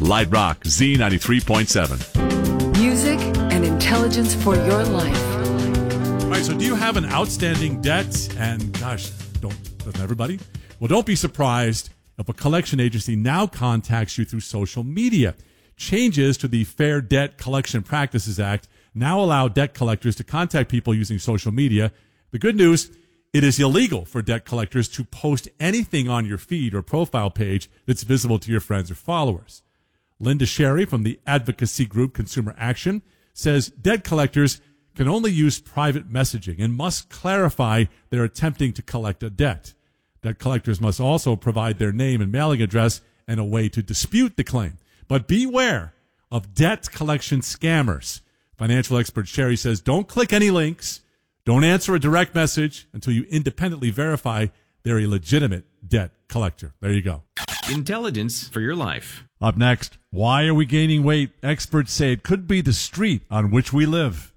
Light Rock Z93.7. Music and intelligence for your life. All right, so do you have an outstanding debt? And gosh, doesn't everybody? Well, don't be surprised if a collection agency now contacts you through social media. Changes to the Fair Debt Collection Practices Act now allow debt collectors to contact people using social media. The good news, it is illegal for debt collectors to post anything on your feed or profile page that's visible to your friends or followers. Linda Sherry from the advocacy group Consumer Action says debt collectors can only use private messaging and must clarify they're attempting to collect a debt. Debt collectors must also provide their name and mailing address and a way to dispute the claim. But beware of debt collection scammers. Financial expert Sherry says don't click any links, don't answer a direct message until you independently verify they're a legitimate debt collector. There you go. Intelligence for your life. Up next, why are we gaining weight? Experts say it could be the street on which we live.